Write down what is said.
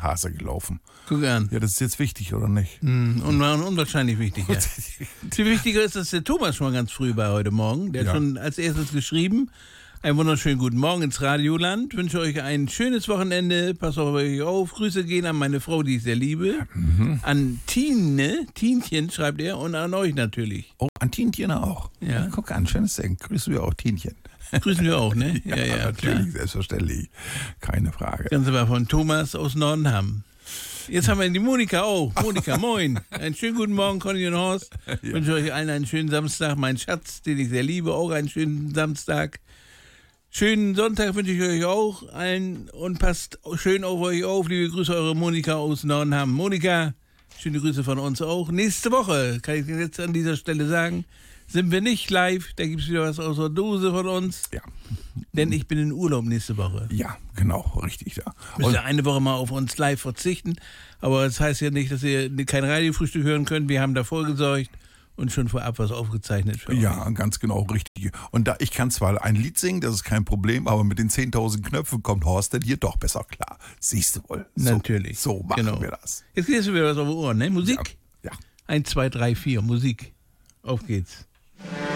Hase gelaufen. Guck an. Ja, das ist jetzt wichtig, oder nicht? Unwahrscheinlich wichtig, ja. Viel wichtiger ist, dass der Thomas schon mal ganz früh war heute Morgen. Der hat schon als erstes geschrieben. Einen wunderschönen guten Morgen ins Radioland. Ich wünsche euch ein schönes Wochenende. Passt auf euch auf. Grüße gehen an meine Frau, die ich sehr liebe. An Tienchen schreibt er, und an euch natürlich. Oh, an Tienchen auch. Ja. Guck an, schönes Ding. Grüßen wir auch Tienchen. Grüßen wir auch, ne? Ja, natürlich, klar. selbstverständlich. Keine Frage. Ganz aber von Thomas aus Nordenham. Jetzt haben wir die Monika auch. Monika, moin. Einen schönen guten Morgen, Conny und Horst. Ich wünsche euch allen einen schönen Samstag. Mein Schatz, den ich sehr liebe, auch einen schönen Samstag. Schönen Sonntag wünsche ich euch auch allen und passt schön auf euch auf. Liebe Grüße, eure Monika aus Nordenham. Monika, schöne Grüße von uns auch. Nächste Woche, kann ich jetzt an dieser Stelle sagen, sind wir nicht live. Da gibt es wieder was aus der Dose von uns. Ja. Denn ich bin in Urlaub nächste Woche. Ja, genau, richtig. Ja. Müsst ihr eine Woche mal auf uns live verzichten. Aber das heißt ja nicht, dass ihr kein Radiofrühstück hören könnt. Wir haben da vorgesorgt und schon vorab was aufgezeichnet für euch. Ja, ganz genau, richtig. Und ich kann zwar ein Lied singen, das ist kein Problem, aber mit den 10.000 Knöpfen kommt Horst denn hier doch besser klar. Siehst du wohl. Natürlich. So machen wir das. Jetzt geht es wieder was auf die Ohren, ne? Musik? Ja. 1, 2, 3, 4, Musik. Auf geht's.